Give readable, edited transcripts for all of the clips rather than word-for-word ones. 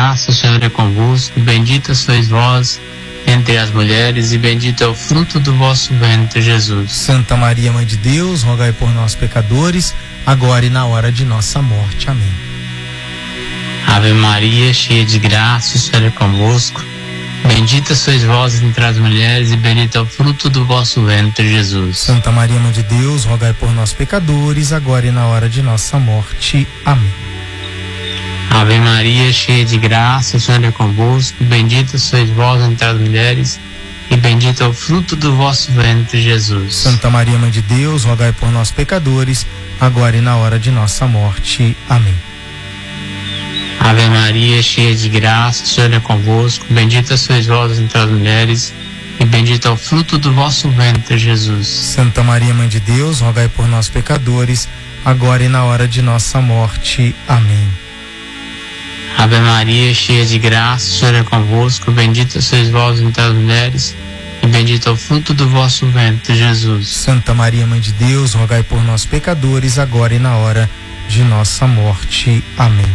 graça, o Senhor é convosco. Bendita sois vós entre as mulheres, e bendito é o fruto do vosso ventre, Jesus. Santa Maria, Mãe de Deus, rogai por nós, pecadores, agora e na hora de nossa morte. Amém. Ave Maria, cheia de graça, o Senhor é convosco. Bendita sois vós entre as mulheres, e bendito é o fruto do vosso ventre, Jesus. Santa Maria, Mãe de Deus, rogai por nós, pecadores, agora e na hora de nossa morte. Amém. Ave Maria, cheia de graça, o Senhor é convosco. Bendita sois vós entre as mulheres, e bendito é o fruto do vosso ventre, Jesus. Santa Maria, Mãe de Deus, rogai por nós, pecadores, agora e na hora de nossa morte. Amém. Ave Maria, cheia de graça, o Senhor é convosco. Bendita sois vós entre as mulheres, e bendito é o fruto do vosso ventre, Jesus. Santa Maria, Mãe de Deus, rogai por nós, pecadores, agora e na hora de nossa morte. Amém. Ave Maria, cheia de graça, o Senhor é convosco. Bendita sois vós entre as mulheres, e bendito é o fruto do vosso ventre, Jesus. Santa Maria, Mãe de Deus, rogai por nós, pecadores, agora e na hora de nossa morte. Amém.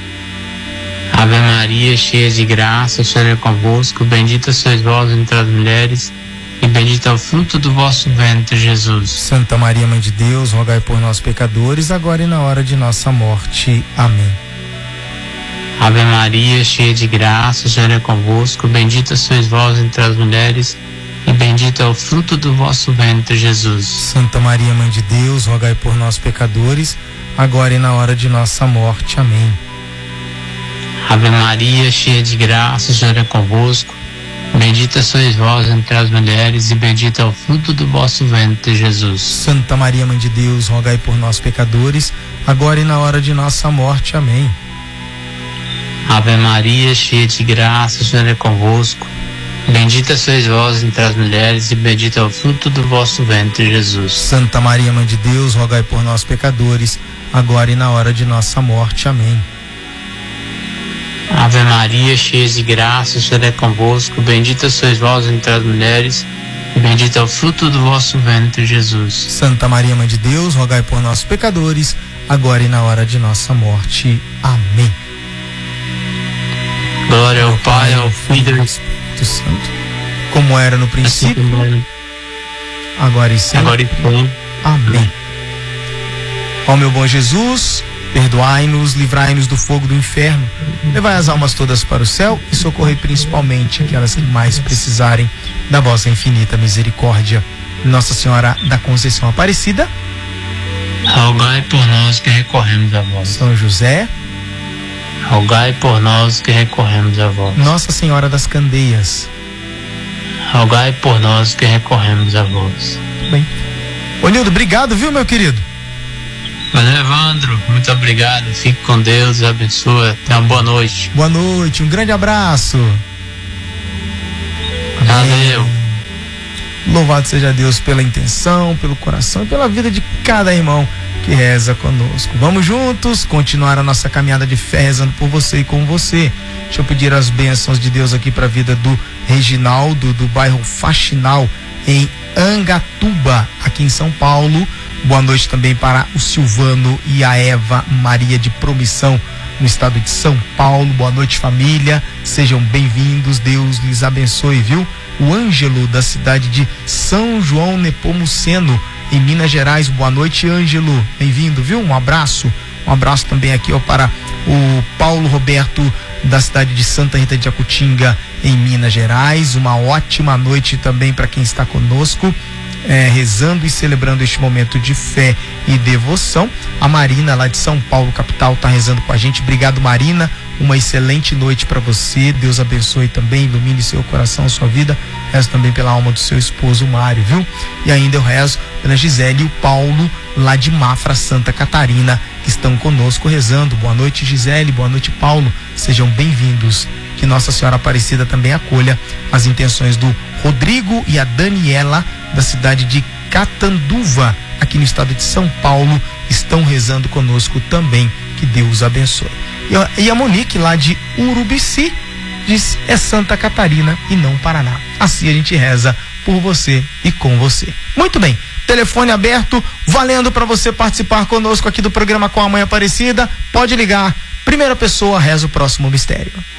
Ave Maria, cheia de graça, o Senhor é convosco. Bendita sois vós entre as mulheres, e bendito é o fruto do vosso ventre, Jesus. Santa Maria, Mãe de Deus, rogai por nós, pecadores, agora e na hora de nossa morte. Amém. Ave Maria, cheia de graça, o Senhor é convosco. Bendita sois vós entre as mulheres, e bendito é o fruto do vosso ventre, Jesus. Santa Maria, Mãe de Deus, rogai por nós, pecadores, agora e na hora de nossa morte. Amém. Ave Maria, cheia de graça, o Senhor é convosco. Bendita sois vós entre as mulheres, e bendito é o fruto do vosso ventre, Jesus. Santa Maria, Mãe de Deus, rogai por nós, pecadores, agora e na hora de nossa morte. Amém. Ave Maria, cheia de graça, o Senhor é convosco. Bendita sois vós entre as mulheres, e bendito é o fruto do vosso ventre, Jesus. Santa Maria, Mãe de Deus, rogai por nós, pecadores, agora e na hora de nossa morte. Amém. Ave Maria, cheia de graça, o Senhor é convosco. Bendita sois vós entre as mulheres, e bendito é o fruto do vosso ventre, Jesus. Santa Maria, Mãe de Deus, rogai por nós, pecadores, agora e na hora de nossa morte. Amém. Glória ao Pai, ao Filho e ao Espírito Santo, como era no princípio, agora e sempre. Amém. Ó meu bom Jesus, perdoai-nos, livrai-nos do fogo do inferno, levai as almas todas para o céu e socorrei principalmente aquelas que mais precisarem da vossa infinita misericórdia. Nossa Senhora da Conceição Aparecida, rogai por nós que recorremos a vós. São José, rogai por nós que recorremos a vós. Nossa Senhora das Candeias, rogai por nós que recorremos a vós. Bem, ô Nildo, obrigado, viu, meu querido? Valeu, Evandro, muito obrigado, fique com Deus, abençoe, tenha uma boa noite. Boa noite, um grande abraço. Valeu. Louvado seja Deus pela intenção, pelo coração e pela vida de cada irmão que reza conosco. Vamos juntos continuar a nossa caminhada de fé, rezando por você e com você. Deixa eu pedir as bênçãos de Deus aqui para a vida do Reginaldo, do bairro Faxinal, em Angatuba, aqui em São Paulo. Boa noite também para o Silvano e a Eva Maria de Promissão, no estado de São Paulo. Boa noite, família, sejam bem-vindos, Deus lhes abençoe, viu? O Ângelo, da cidade de São João Nepomuceno, em Minas Gerais. Boa noite, Ângelo, bem-vindo, viu? Um abraço também aqui, ó, para o Paulo Roberto, da cidade de Santa Rita de Jacutinga, em Minas Gerais. Uma ótima noite também para quem está conosco, rezando e celebrando este momento de fé e devoção. A Marina, lá de São Paulo, capital, está rezando com a gente. Obrigado, Marina, uma excelente noite para você. Deus abençoe também, ilumine seu coração, sua vida. Rezo também pela alma do seu esposo, Mário, viu? E ainda eu rezo pela Gisele e o Paulo, lá de Mafra, Santa Catarina, que estão conosco rezando. Boa noite, Gisele, boa noite, Paulo, sejam bem-vindos. Que Nossa Senhora Aparecida também acolha as intenções do Rodrigo e a Daniela, da cidade de Catanduva, aqui no estado de São Paulo, estão rezando conosco também. Que Deus abençoe. E a Monique, lá de Urubici, diz: é Santa Catarina e não Paraná. Assim a gente reza por você e com você. Muito bem, telefone aberto, valendo para você participar conosco aqui do programa Com a Mãe Aparecida. Pode ligar. Primeira pessoa reza o próximo mistério.